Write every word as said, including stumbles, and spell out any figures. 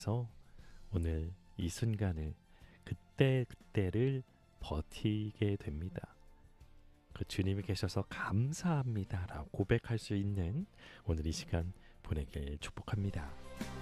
오늘 이 순간을 그때그때를 버티게 됩니다. 그 주님이 계셔서 감사합니다라고 고백할 수 있는 오늘 이 시간 보내길 축복합니다.